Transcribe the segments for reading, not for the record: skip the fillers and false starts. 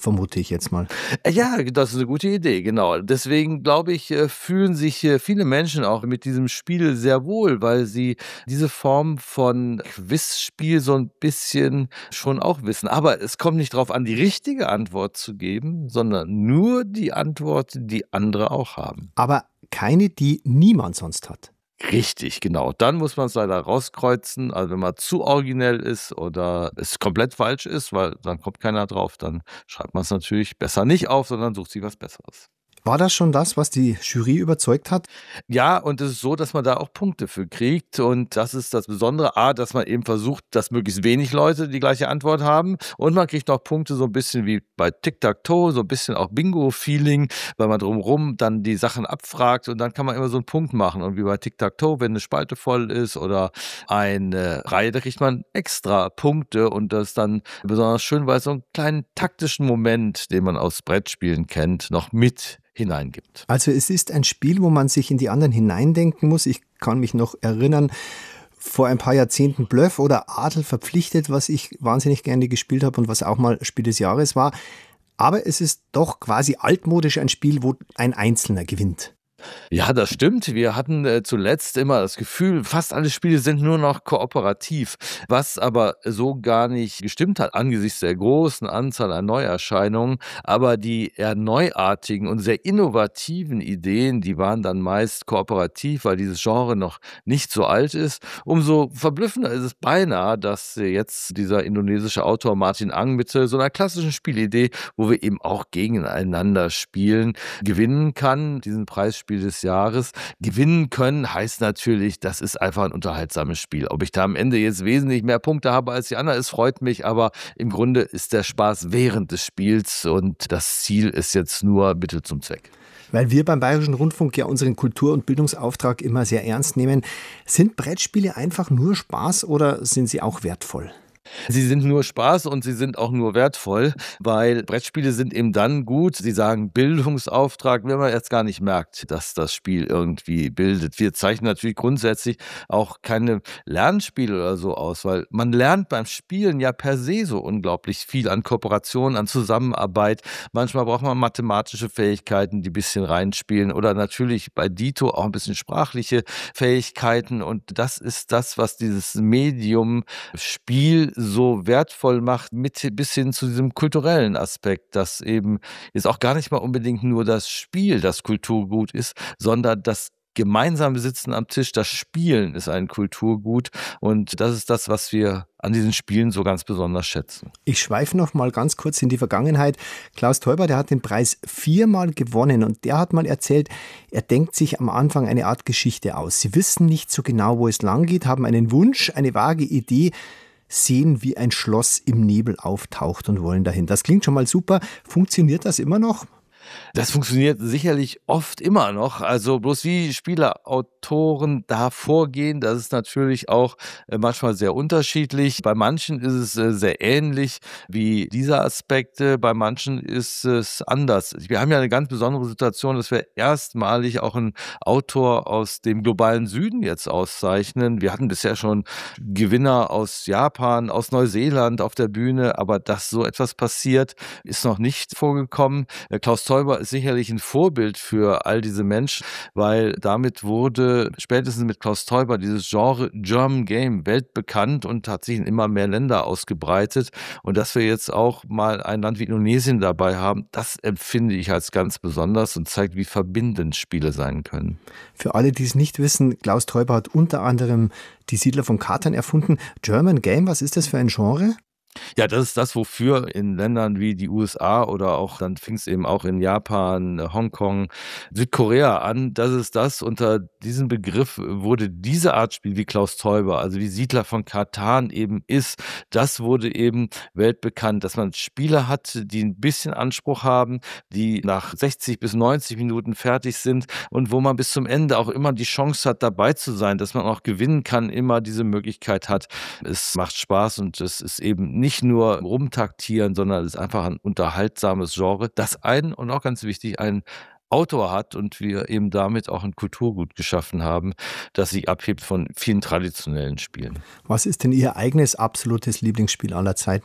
vermute ich jetzt mal. Ja, das ist eine gute Idee, genau. Deswegen glaube ich, fühlen sich viele Menschen auch mit diesem Spiel sehr wohl, weil sie diese Form von Quizspiel so ein bisschen schon auch wissen. Aber es kommt nicht drauf an, die richtige Antwort zu geben, sondern nur die Antwort, die andere auch haben. Aber keine, die niemand sonst hat. Richtig, genau. Dann muss man es leider rauskreuzen. Also, wenn man zu originell ist oder es komplett falsch ist, weil dann kommt keiner drauf, dann schreibt man es natürlich besser nicht auf, sondern sucht sich was Besseres. War das schon das, was die Jury überzeugt hat? Ja, und es ist so, dass man da auch Punkte für kriegt und das ist das Besondere. A, dass man eben versucht, dass möglichst wenig Leute die gleiche Antwort haben und man kriegt noch Punkte so ein bisschen wie bei Tic-Tac-Toe, so ein bisschen auch Bingo-Feeling, weil man drumherum dann die Sachen abfragt und dann kann man immer so einen Punkt machen und wie bei Tic-Tac-Toe, wenn eine Spalte voll ist oder eine Reihe, da kriegt man extra Punkte und das ist dann besonders schön, weil es so einen kleinen taktischen Moment, den man aus Brettspielen kennt, noch mit hineingibt. Also es ist ein Spiel, wo man sich in die anderen hineindenken muss. Ich kann mich noch erinnern, vor ein paar Jahrzehnten Bluff oder Adel verpflichtet, was ich wahnsinnig gerne gespielt habe und was auch mal Spiel des Jahres war. Aber es ist doch quasi altmodisch ein Spiel, wo ein Einzelner gewinnt. Ja, das stimmt. Wir hatten zuletzt immer das Gefühl, fast alle Spiele sind nur noch kooperativ, was aber so gar nicht gestimmt hat angesichts der großen Anzahl an Neuerscheinungen. Aber die eher neuartigen und sehr innovativen Ideen, die waren dann meist kooperativ, weil dieses Genre noch nicht so alt ist. Umso verblüffender ist es beinahe, dass jetzt dieser indonesische Autor Martin Ang mit so einer klassischen Spielidee, wo wir eben auch gegeneinander spielen, gewinnen kann. Diesen Preisspiel des Jahres. Gewinnen können heißt natürlich, das ist einfach ein unterhaltsames Spiel. Ob ich da am Ende jetzt wesentlich mehr Punkte habe als die anderen, es freut mich, aber im Grunde ist der Spaß während des Spiels und das Ziel ist jetzt nur Mittel zum Zweck. Weil wir beim Bayerischen Rundfunk ja unseren Kultur- und Bildungsauftrag immer sehr ernst nehmen. Sind Brettspiele einfach nur Spaß oder sind sie auch wertvoll? Sie sind nur Spaß und sie sind auch nur wertvoll, weil Brettspiele sind eben dann gut. Sie sagen Bildungsauftrag, wenn man jetzt gar nicht merkt, dass das Spiel irgendwie bildet. Wir zeichnen natürlich grundsätzlich auch keine Lernspiele oder so aus, weil man lernt beim Spielen ja per se so unglaublich viel an Kooperation, an Zusammenarbeit. Manchmal braucht man mathematische Fähigkeiten, die ein bisschen reinspielen oder natürlich bei Dito auch ein bisschen sprachliche Fähigkeiten und das ist das, was dieses Medium Spiel so wertvoll macht, bis hin zu diesem kulturellen Aspekt, dass eben jetzt auch gar nicht mal unbedingt nur das Spiel das Kulturgut ist, sondern das gemeinsame Sitzen am Tisch, das Spielen ist ein Kulturgut und das ist das, was wir an diesen Spielen so ganz besonders schätzen. Ich schweife noch mal ganz kurz in die Vergangenheit. Klaus Teuber, der hat den Preis 4-mal gewonnen und der hat mal erzählt, er denkt sich am Anfang eine Art Geschichte aus. Sie wissen nicht so genau, wo es lang geht, haben einen Wunsch, eine vage Idee, sehen, wie ein Schloss im Nebel auftaucht und wollen dahin. Das klingt schon mal super. Funktioniert das immer noch? Das funktioniert sicherlich oft immer noch. Also bloß wie Spieleautoren da vorgehen, das ist natürlich auch manchmal sehr unterschiedlich. Bei manchen ist es sehr ähnlich wie dieser Aspekte, bei manchen ist es anders. Wir haben ja eine ganz besondere Situation, dass wir erstmalig auch einen Autor aus dem globalen Süden jetzt auszeichnen. Wir hatten bisher schon Gewinner aus Japan, aus Neuseeland auf der Bühne, aber dass so etwas passiert, ist noch nicht vorgekommen. Klaus Teuber ist sicherlich ein Vorbild für all diese Menschen, weil damit wurde spätestens mit Klaus Teuber dieses Genre German Game weltbekannt und hat sich in immer mehr Länder ausgebreitet. Und dass wir jetzt auch mal ein Land wie Indonesien dabei haben, das empfinde ich als ganz besonders und zeigt, wie verbindend Spiele sein können. Für alle, die es nicht wissen, Klaus Teuber hat unter anderem die Siedler von Catan erfunden. German Game, was ist das für ein Genre? Ja, das ist das, wofür in Ländern wie die USA oder auch, dann fing es eben auch in Japan, Hongkong, Südkorea an. Das ist das. Unter diesem Begriff wurde diese Art Spiel wie Klaus Teuber, also wie Siedler von Catan eben ist, das wurde eben weltbekannt, dass man Spiele hat, die ein bisschen Anspruch haben, die nach 60 bis 90 Minuten fertig sind und wo man bis zum Ende auch immer die Chance hat, dabei zu sein, dass man auch gewinnen kann, immer diese Möglichkeit hat. Es macht Spaß und es ist eben nicht nur rumtaktieren, sondern es ist einfach ein unterhaltsames Genre, das einen und auch ganz wichtig, einen Autor hat und wir eben damit auch ein Kulturgut geschaffen haben, das sich abhebt von vielen traditionellen Spielen. Was ist denn Ihr eigenes absolutes Lieblingsspiel aller Zeiten?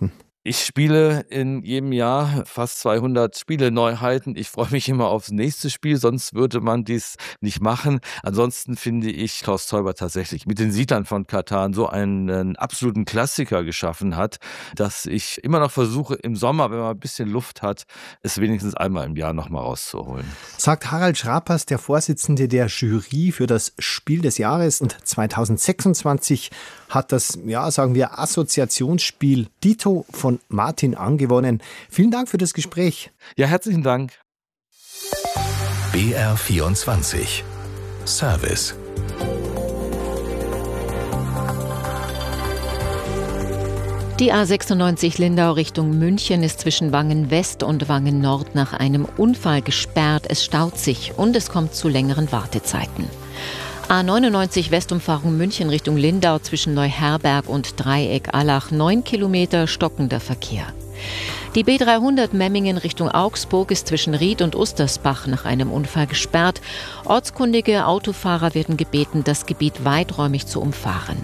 Ich spiele in jedem Jahr fast 200 Spieleneuheiten. Ich freue mich immer aufs nächste Spiel, sonst würde man dies nicht machen. Ansonsten finde ich, Klaus Teuber tatsächlich mit den Siedlern von Catan so einen absoluten Klassiker geschaffen hat, dass ich immer noch versuche, im Sommer, wenn man ein bisschen Luft hat, es wenigstens einmal im Jahr nochmal rauszuholen. Sagt Harald Schrapers, der Vorsitzende der Jury für das Spiel des Jahres. Und 2026 hat das, ja, sagen wir, Assoziationsspiel Dito von Martin angewonnen. Vielen Dank für das Gespräch. Ja, herzlichen Dank. BR24 Service. Die A96 Lindau Richtung München ist zwischen Wangen West und Wangen Nord nach einem Unfall gesperrt. Es staut sich und es kommt zu längeren Wartezeiten. A99 Westumfahrung München Richtung Lindau zwischen Neuherberg und Dreieck-Allach, 9 Kilometer stockender Verkehr. Die B300 Memmingen Richtung Augsburg ist zwischen Ried und Ustersbach nach einem Unfall gesperrt. Ortskundige Autofahrer werden gebeten, das Gebiet weiträumig zu umfahren.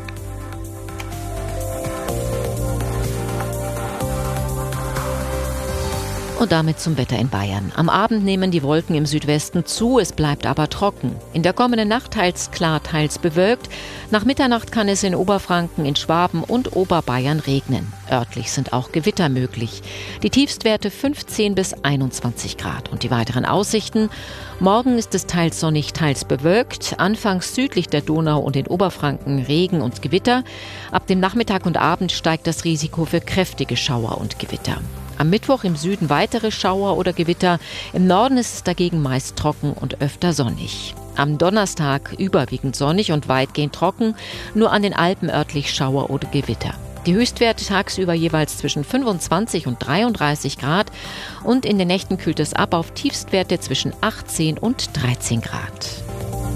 Und damit zum Wetter in Bayern. Am Abend nehmen die Wolken im Südwesten zu, es bleibt aber trocken. In der kommenden Nacht teils klar, teils bewölkt. Nach Mitternacht kann es in Oberfranken, in Schwaben und Oberbayern regnen. Örtlich sind auch Gewitter möglich. Die Tiefstwerte 15 bis 21 Grad. Und die weiteren Aussichten: Morgen ist es teils sonnig, teils bewölkt. Anfangs südlich der Donau und in Oberfranken Regen und Gewitter. Ab dem Nachmittag und Abend steigt das Risiko für kräftige Schauer und Gewitter. Am Mittwoch im Süden weitere Schauer oder Gewitter. Im Norden ist es dagegen meist trocken und öfter sonnig. Am Donnerstag überwiegend sonnig und weitgehend trocken. Nur an den Alpen örtlich Schauer oder Gewitter. Die Höchstwerte tagsüber jeweils zwischen 25 und 33 Grad. Und in den Nächten kühlt es ab auf Tiefstwerte zwischen 18 und 13 Grad.